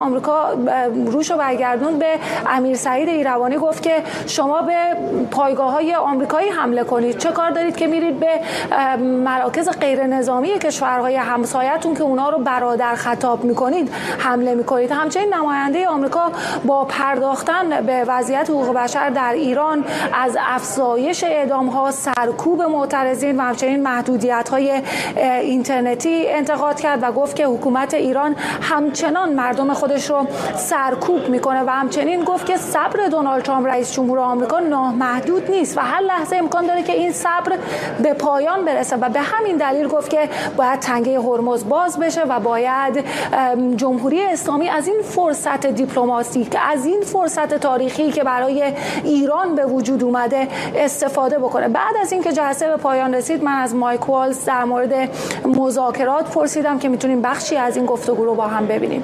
آمریکا روشو برگردون به امیر سعید ایروانی، گفت که شما به پایگاه‌های آمریکایی حمله کنید، چه کار دارید که میرید به مراکز غیر نظامی کشورهای همسایه‌تون که اونا رو برادر خطاب میکنید حمله میکنید. همچنین نماینده آمریکا با پرداختن به وضعیت حقوق بشر در ایران از افزایش اعدام‌ها، سرکوب معترضین و همچنین محدودیت‌های اینترنتی انتقاد کرد و گفت که حکومت ایران همچنان مردم خودش رو سرکوب میکنه و همچنین گفت که صبر دونالد ترامپ رئیس جمهور آمریکا نامحدود نیست و هر لحظه امکان داره که این صبر به پایان برسه و به همین دلیل گفت که باید تنگه هرمز باز بشه و باید جمهوری اسلامی از این فرصت دیپلماتیک، از این فرصت تاریخی که برای ایران به وجود اومده استفاده بکنه. بعد از اینکه جلسه به پایان رسید، من از مایک والز در مورد مذاکرات پرسیدم که میتونیم بخشی از این گفتگو رو با هم ببینیم.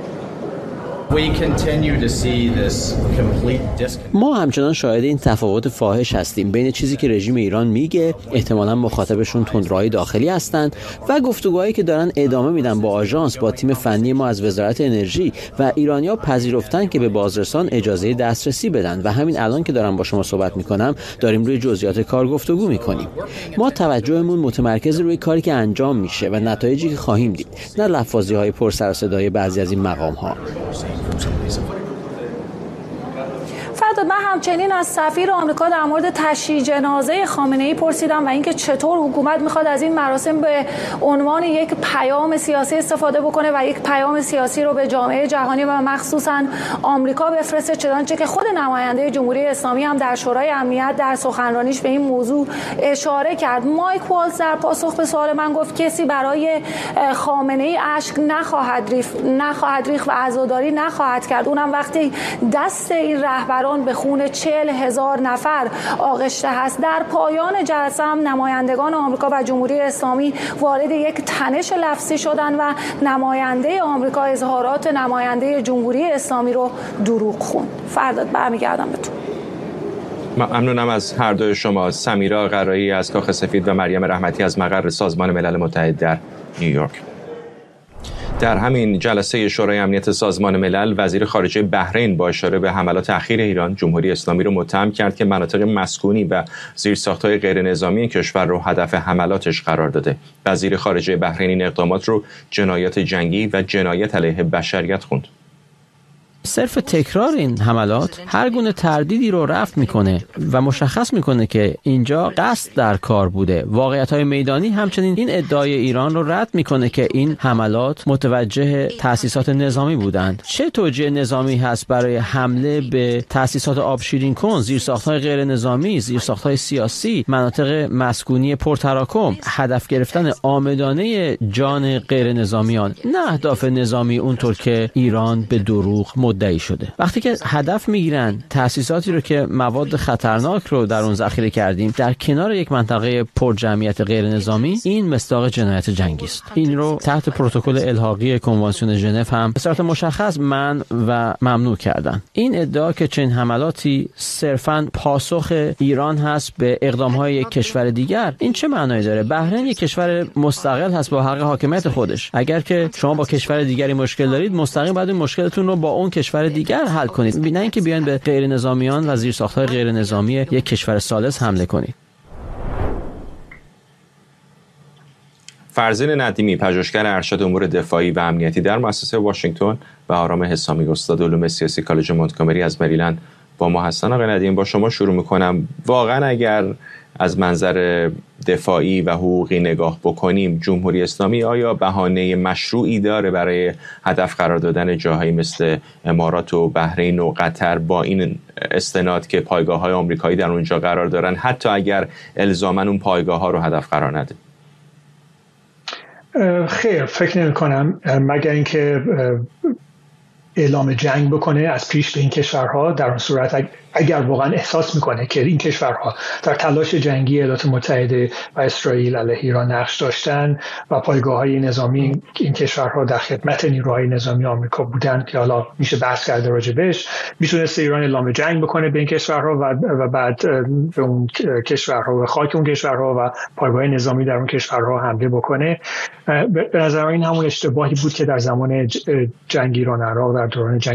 ما همچنان شاهد این تفاوت فاحش هستیم بین چیزی که رژیم ایران میگه، احتمالاً مخاطبشون تندروهای داخلی هستند، و گفتگوهایی که دارن ادامه میدن با آژانس، با تیم فنی ما از وزارت انرژی، و ایرانی‌ها پذیرفتن که به بازرسان اجازه دسترسی بدن و همین الان که دارم با شما صحبت میکنم داریم روی جزئیات کار گفتگو میکنیم. ما توجهمون متمرکز روی کاری که انجام میشه و نتایجی که خواهیم دید، نه لفاظی‌های پر سر و صدای بعضی از این مقام‌ها. من همچنین از سفیر آمریکا در مورد تشییع جنازه خامنه‌ای پرسیدم و اینکه چطور حکومت میخواد از این مراسم به عنوان یک پیام سیاسی استفاده بکنه و یک پیام سیاسی رو به جامعه جهانی و مخصوصاً آمریکا بفرسته، چنانچه که خود نماینده جمهوری اسلامی هم در شورای امنیت در سخنرانیش به این موضوع اشاره کرد. مایک والز در پاسخ به سوال من گفت کسی برای خامنه‌ای اشک نخواهد ریخت و عزاداری نخواهد کرد، اونم وقتی دست این رهبران به خون 40,000 نفر آغشته هست. در پایان جلسه هم نمایندگان آمریکا و جمهوری اسلامی وارد یک تنش لفظی شدن و نماینده آمریکا اظهارات نماینده جمهوری اسلامی رو دروغ خوند. فرداد برمیگردم به تو. ممنونم از هر دوی شما. سمیرا قرایی از کاخ سفید و مریم رحمتی از مقر سازمان ملل متحد در نیویورک. در همین جلسه شورای امنیت سازمان ملل، وزیر خارجه بحرین با اشاره به حملات اخیر ایران، جمهوری اسلامی رو متهم کرد که مناطق مسکونی و زیرساخت‌های غیر نظامی کشور رو هدف حملاتش قرار داده. وزیر خارجه بحرین این اقدامات رو جنایات جنگی و جنایت علیه بشریت خوند. صرف تکرار این حملات هر گونه تردیدی رو رفع میکنه و مشخص میکنه که اینجا قصد در کار بوده. واقعیت‌های میدانی همچنین این ادعای ایران رو رد میکنه که این حملات متوجه تأسیسات نظامی بودند. چه توجیه نظامی هست برای حمله به تأسیسات آبشیرین کن، زیرساخت‌های غیر نظامی، زیرساخت‌های سیاسی، مناطق مسکونی پرتراکم، هدف گرفتن عامدانه جان غیر نظامیان، نه اهداف نظامی اونطور که ایران به دروغ مدعی شده. وقتی که هدف میگیرن تأسیساتی رو که مواد خطرناک رو در اون ذخیره کردیم در کنار یک منطقه پر جمعیت غیر نظامی، این مصداق جنایت جنگی است. این رو تحت پروتکل الحاقی کنوانسیون ژنو هم به صورت مشخص منع و ممنوع کردن. این ادعا که چنین حملاتی صرفاً پاسخ ایران هست به اقدام‌های یک کشور دیگر، این چه معنایی داره؟ بحرین یک کشور مستقل هست با حق حاکمیت خودش. اگر که شما با کشور دیگری مشکل دارید، مستقیم باید این مشکلتون رو با اون کشور دیگر حل کنید، نه اینکه بیاین به غیر نظامیان و زیرساخت‌های غیر نظامی یک کشور ثالث حمله کنید. فرزین ندیمی، پژوهشگر ارشد امور دفاعی و امنیتی در مؤسسه واشنگتن و آرام حسامی، استاد علوم سیاسی کالج مونتگومری از مریلند با ما هستن. آقای ندیمی، با شما شروع می‌کنم. واقعا اگر از منظر دفاعی و حقوقی نگاه بکنیم، جمهوری اسلامی آیا بهانه مشروعی داره برای هدف قرار دادن جاهایی مثل امارات و بحرین و قطر با این استناد که پایگاه‌های آمریکایی در اونجا قرار دارن، حتی اگر الزاماً اون پایگاه‌ها رو هدف قرار نده؟ خیر، فکر نمی‌کنم، مگر اینکه اعلام جنگ بکنه از پیش به این کشورها. در اون صورت اگر واقعا احساس میکنه که این کشورها در تلاش جنگی ایالات متحده و اسرائیل علیه ایران نقش داشتن و پایگاه‌های نظامی این کشورها در خدمت نیروهای نظامی آمریکا بودن که حالا میشه بحث کرده راجبش، میتونست ایران اعلام جنگ بکنه به این کشورها و بعد به اون کشورها و خاک اون کشورها و پایگاه نظامی در اون کشورها حمله بکنه. به نظر من این همون اشتباهی بود که در زمان جنگ ایران عراق در دوران جنگ